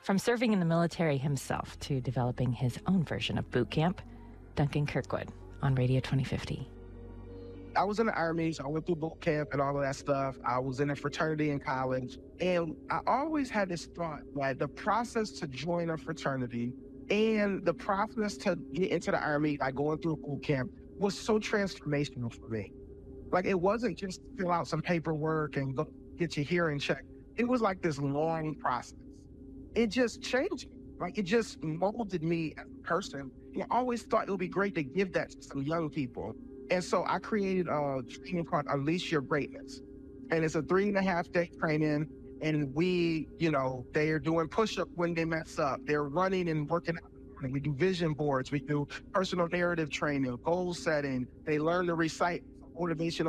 From serving in the military himself to developing his own version of boot camp, Duncan Kirkwood on Radio 2050. I was in the Army, so I went through boot camp and all of that stuff. I was in a fraternity in college. And I always had this thought that the process to join a fraternity and the process to get into the Army, like going through boot camp, was so transformational for me. Like, it wasn't just fill out some paperwork and go get your hearing checked. It was like this long process. It just changed me. Like, it just molded me as a person. And I always thought it would be great to give that to some young people. And so I created a training called Unleash Your Greatness. And it's a 3.5-day training. And we, they're doing push-up when they mess up. They're running and working out. We do vision boards. We do personal narrative training, goal setting. They learn to recite motivational